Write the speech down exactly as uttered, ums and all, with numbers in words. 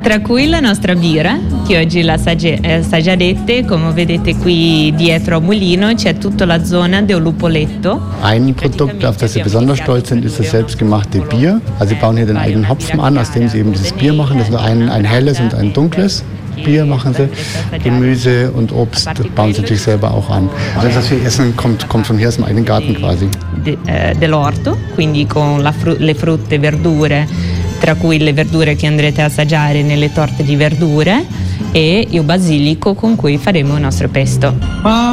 Tra cui la nostra birra, che oggi la assaggerete. Come vedete qui dietro a Mulino c'è tutta la zona del Lupoletto. Ein Produkt, auf das sie besonders stolz sind, ist das selbstgemachte Bier. Also sie bauen hier den eigenen Hopfen an, aus dem sie eben dieses Bier machen. Das ist ein, ein helles und ein dunkles Bier machen sie. Gemüse und Obst bauen sie natürlich selber auch an. Alles, was wir essen, kommt, kommt von hier aus dem eigenen Garten quasi. De, eh, dell'orto, quindi con la fru- le frutte, verdure, tra cui le verdure che andrete a assaggiare nelle torte di verdure e il basilico con cui faremo il nostro pesto.